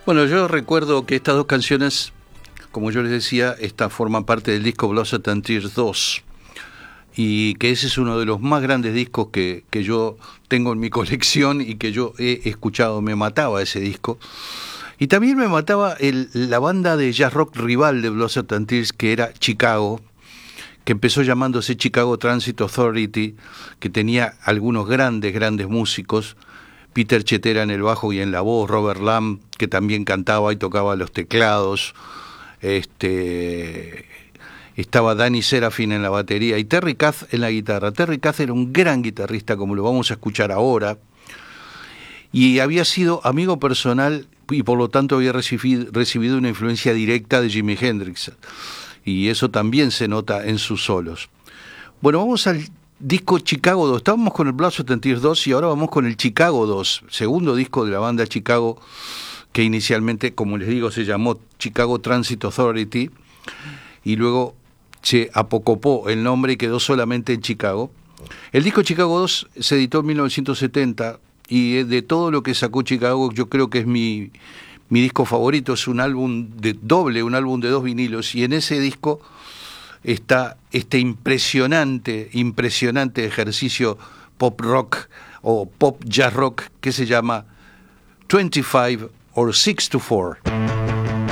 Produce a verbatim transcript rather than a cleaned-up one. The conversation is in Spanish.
Bueno, yo recuerdo que estas dos canciones, como yo les decía, esta forman parte del disco Blood, Sweat and Tears dos, y que ese es uno de los más grandes discos que, que yo tengo en mi colección y que yo he escuchado. Me mataba ese disco. Y también me mataba el, la banda de jazz rock rival de Blood, Sweat and Tears, que era Chicago, que empezó llamándose Chicago Transit Authority, que tenía algunos grandes, grandes músicos. Peter Cetera en el bajo y en la voz, Robert Lamb, que también cantaba y tocaba los teclados, este, estaba Danny Serafin en la batería y Terry Kath en la guitarra. Terry Kath era un gran guitarrista, como lo vamos a escuchar ahora, y había sido amigo personal y por lo tanto había recibido, recibido una influencia directa de Jimi Hendrix, y eso también se nota en sus solos. Bueno, vamos al disco Chicago dos. Estábamos con el Blood, Sweat and Tears dos y ahora vamos con el Chicago dos, segundo disco de la banda Chicago, que inicialmente, como les digo, se llamó Chicago Transit Authority y luego se apocopó el nombre y quedó solamente en Chicago. El disco Chicago dos se editó en mil novecientos setenta y de todo lo que sacó Chicago yo creo que es mi, mi disco favorito. Es un álbum de doble, un álbum de dos vinilos, y en ese disco está este impresionante, impresionante ejercicio pop rock o pop jazz rock que se llama veinticinco or six to four.